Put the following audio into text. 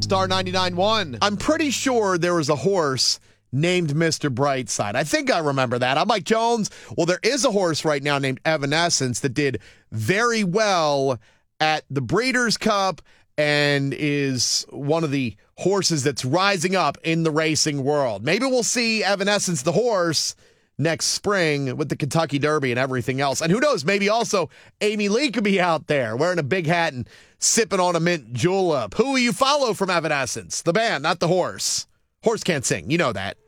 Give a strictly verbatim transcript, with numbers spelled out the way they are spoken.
Star ninety-nine one. I'm pretty sure there was a horse named Mister Brightside. I think I remember that. I'm Mike Jones. Well, there is a horse right now named Evanescence that did very well at the Breeders' Cup and is one of the horses that's rising up in the racing world. Maybe we'll see Evanescence the horse next spring with the Kentucky Derby and everything else. And who knows, maybe also Amy Lee could be out there wearing a big hat and sipping on a mint julep. Who will you follow from Evanescence? The band, not the horse. Horse can't sing. You know that.